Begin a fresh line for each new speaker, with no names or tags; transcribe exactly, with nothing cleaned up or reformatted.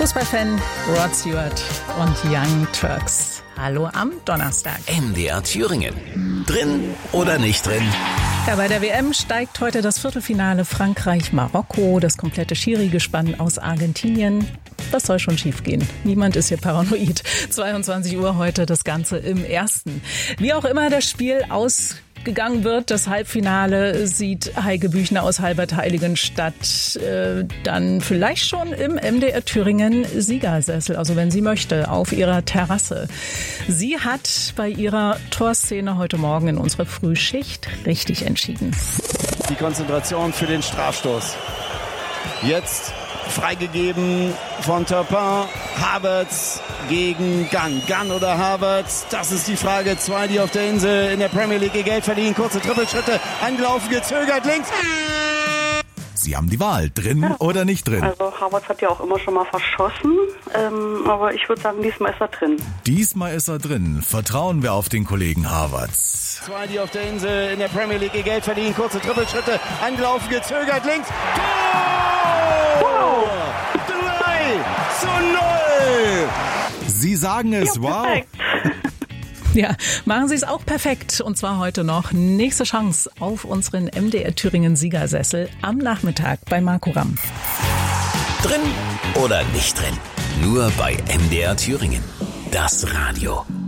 Fußballfan Rod Stewart und Young Turks. Hallo am Donnerstag.
M D R Thüringen. Drin oder nicht drin?
Ja, bei der W M steigt heute das Viertelfinale Frankreich-Marokko, das komplette Schiri-Gespann aus Argentinien. Was soll schon schiefgehen? Niemand ist hier paranoid. zweiundzwanzig Uhr heute das Ganze im Ersten. Wie auch immer das Spiel ausgegangen wird, das Halbfinale sieht Heike Büchner aus Halbertheiligenstadt äh, dann vielleicht schon im M D R Thüringen Siegersessel, also wenn sie möchte, auf ihrer Terrasse. Sie hat bei ihrer Torszene heute Morgen in unserer Frühschicht richtig entschieden.
Die Konzentration für den Strafstoß. Jetzt freigegeben von Turpin. Havertz gegen Gunn. Gunn oder Havertz? Das ist die Frage. Zwei, die auf der Insel in der Premier League ihr Geld verdienen. Kurze Trippelschritte. Angelaufen, gezögert, links.
Sie haben die Wahl, drin ja. oder nicht drin.
Also Havertz hat ja auch immer schon mal verschossen. Ähm, aber ich würde sagen, diesmal ist er drin.
Diesmal ist er drin. Vertrauen wir auf den Kollegen Havertz.
Zwei, die auf der Insel in der Premier League ihr Geld verdienen. Kurze Trippelschritte. Angelaufen, gezögert, links. Tor! Wow! drei zu null!
Sie sagen es, ja, wow!
Ja, machen Sie es auch perfekt. Und zwar heute noch. Nächste Chance auf unseren M D R Thüringen Siegersessel am Nachmittag bei Marco Ramm.
Drin oder nicht drin? Nur bei M D R Thüringen. Das Radio.